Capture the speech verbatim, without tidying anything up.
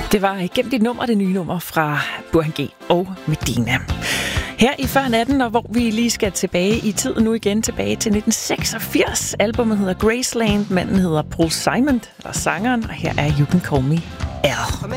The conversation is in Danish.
Det var igennem dit nummer, det nye nummer fra Burhan G og Medina. Her i Før Natten, og hvor vi lige skal tilbage i tiden nu igen, tilbage til nitten seksogfirs. Albumet hedder Graceland, manden hedder Paul Simon, eller sangeren, og her er You Can Call Me Al.